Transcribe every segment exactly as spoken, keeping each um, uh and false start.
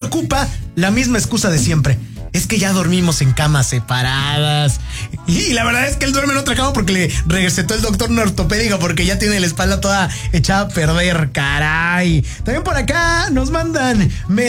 ocupa la misma excusa de siempre. Es que ya dormimos en camas separadas. Y la verdad es que él duerme en otra cama porque le recetó el doctor una ortopédica porque ya tiene la espalda toda echada a perder, caray. También por acá nos mandan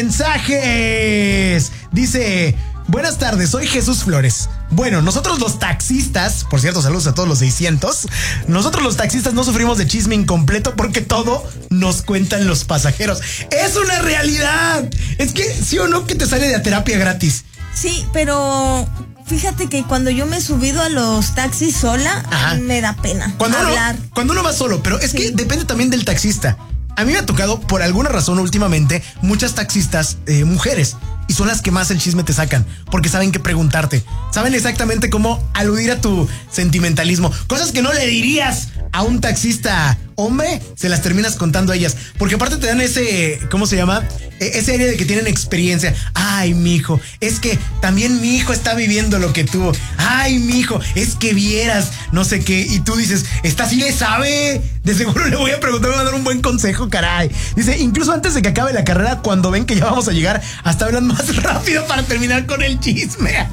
mensajes. Dice: buenas tardes, soy Jesús Flores. Bueno, nosotros los taxistas, por cierto, saludos a todos los seiscientos. Nosotros los taxistas no sufrimos de chisme incompleto porque todo nos cuentan los pasajeros. Es una realidad. Es que sí o no que te sale de a terapia gratis. Sí, pero fíjate que cuando yo me he subido a los taxis sola, ajá, me da pena cuando hablar. Uno, cuando uno va solo, pero es sí. que depende también del taxista. A mí me ha tocado, por alguna razón últimamente, muchas taxistas eh, mujeres. Y son las que más el chisme te sacan, porque saben qué preguntarte. Saben exactamente cómo aludir a tu sentimentalismo. Cosas que no le dirías a un taxista hombre, se las terminas contando a ellas. Porque aparte te dan ese, ¿cómo se llama? Ese aire de que tienen experiencia. Ay, mijo, es que también mi hijo está viviendo lo que tú. Ay, mijo, es que vieras, no sé qué. Y tú dices, esta sí le sabe. De seguro le voy a preguntar, me va a dar un buen consejo, caray. Dice, incluso antes de que acabe la carrera, cuando ven que ya vamos a llegar, hasta hablan más rápido para terminar con el chisme.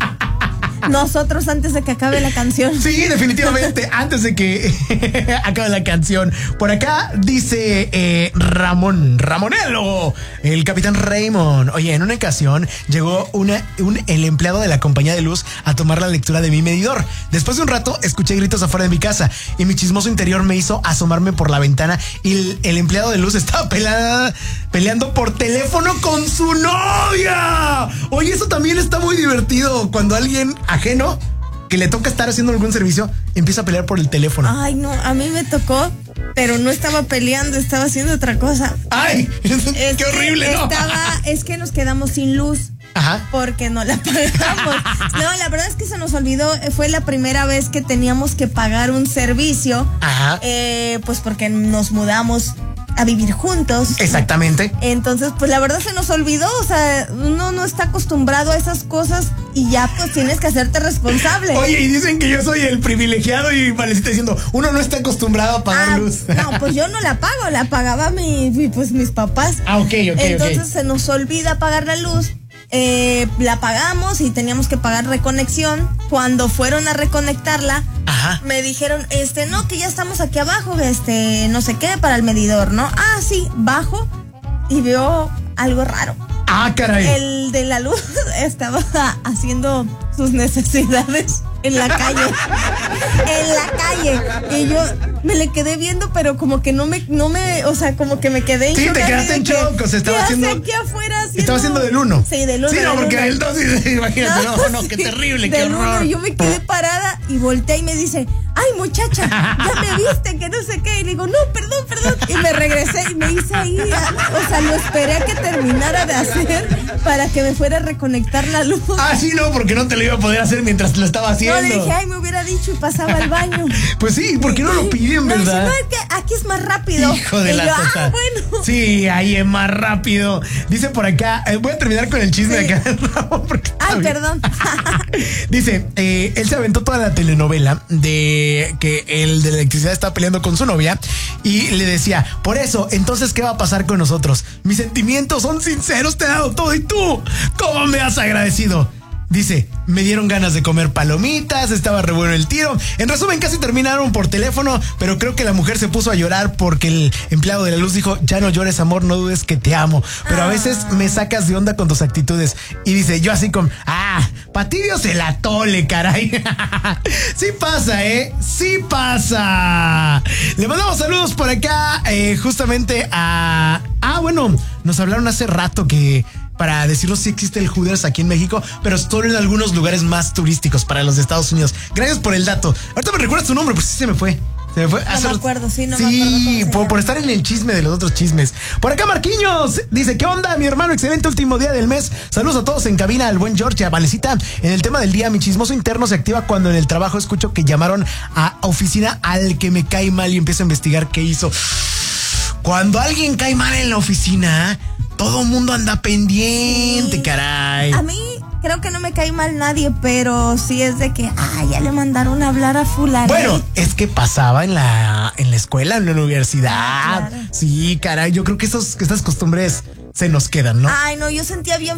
Nosotros antes de que acabe la canción. Sí, definitivamente, antes de que acabe la canción. Por acá dice eh, Ramón, Ramonelo, el capitán Raymond. Oye, en una ocasión llegó una, un, el empleado de la compañía de luz a tomar la lectura de mi medidor. Después de un rato, escuché gritos afuera de mi casa y mi chismoso interior me hizo asomarme por la ventana y el, el empleado de luz estaba pelada, peleando por teléfono con su novia. Oye, eso también está muy divertido cuando alguien ajeno que le toca estar haciendo algún servicio empieza a pelear por el teléfono. Ay, no, a mí me tocó, pero no estaba peleando, estaba haciendo otra cosa. Ay, es qué horrible, ¿no? Estaba, es que nos quedamos sin luz. Ajá. Porque no la pagamos. No, la verdad es que se nos olvidó. Fue la primera vez que teníamos que pagar un servicio. Ajá. Eh, pues porque nos mudamos a vivir juntos. Exactamente. Entonces, pues la verdad se nos olvidó. O sea, uno no está acostumbrado a esas cosas y ya pues tienes que hacerte responsable. Oye, y dicen que yo soy el privilegiado y Valecita diciendo, uno no está acostumbrado a pagar ah, luz. No, pues yo no la pago, la pagaba mi, mi pues mis papás. Ah, ok, ok, Entonces okay. se nos olvida pagar la luz. Eh, la pagamos y teníamos que pagar reconexión. Cuando fueron a reconectarla, ajá, me dijeron, este, no, que ya estamos aquí abajo, este, no sé qué, para el medidor, ¿no? Ah, sí, bajo y veo algo raro. Ah, caray. El de la luz estaba haciendo sus necesidades en la calle. En la calle. Y yo me le quedé viendo, pero como que no me, no me, o sea, como que me quedé en sí, shock. Sí, te quedaste en shock, o sea, estaba haciendo. aquí afuera haciendo... Estaba haciendo del uno. Sí, del uno. Sí, no, del porque uno. el dos, imagínate, no, no, no, qué terrible, qué del horror. Uno, yo me quedé parada y volteé y me dice, ay, muchacha, ya me viste, que no sé qué. Y le digo, no, perdón, perdón. Y me regresé y me hice ahí, o sea, lo esperé a que terminara de hacer para que me fuera a reconectar la luz. Ah, sí, no, porque no te lo iba a poder hacer mientras lo estaba haciendo. No, le dije, ay, me hubiera dicho y pasaba al baño. Pues sí, ¿por qué no lo piden, no, verdad? Dice, no, es que aquí es más rápido. Hijo de y la yo, tota. ah, bueno. Sí, ahí es más rápido. Dice por acá, eh, voy a terminar con el chisme sí. de acá. Ay, perdón. Dice, eh, él se aventó toda la telenovela de que el de la electricidad está peleando con su novia y le decía, por eso, entonces, ¿qué va a pasar con nosotros? Mis sentimientos son sinceros, te he dado todo y tú, ¿cómo me has agradecido? Dice, me dieron ganas de comer palomitas, estaba re bueno el tiro. En resumen, casi terminaron por teléfono, pero creo que la mujer se puso a llorar porque el empleado de la luz dijo, ya no llores, amor, no dudes que te amo. Pero a veces me sacas de onda con tus actitudes. Y dice, yo así como, ah, pa' ti Dios el atole, caray. Sí pasa, ¿eh? Sí pasa. Le mandamos saludos por acá, eh, justamente a... Ah, bueno, nos hablaron hace rato que... para decirnos si existe el Hooters aquí en México, pero solo en algunos lugares más turísticos para los Estados Unidos. Gracias por el dato. Ahorita me recuerdas tu nombre, pues sí se me fue. Se me fue. No Hace me acuerdo, sí, no sí, me acuerdo. Sí, por, por estar en el chisme de los otros chismes. Por acá Marquiños dice, ¿qué onda, mi hermano? Excelente último día del mes. Saludos a todos en cabina, al buen George, a Valecita. En el tema del día, mi chismoso interno se activa cuando en el trabajo escucho que llamaron a oficina al que me cae mal y empiezo a investigar qué hizo. Cuando alguien cae mal en la oficina, todo el mundo anda pendiente, sí. Caray. A mí creo que no me cae mal nadie, pero sí es de que, ah, ya le mandaron a hablar a fulano. Bueno, es que pasaba en la en la escuela, en la universidad. Ah, claro. Sí, caray, yo creo que esos, estas costumbres se nos quedan, ¿no? Ay, no, yo sentía bien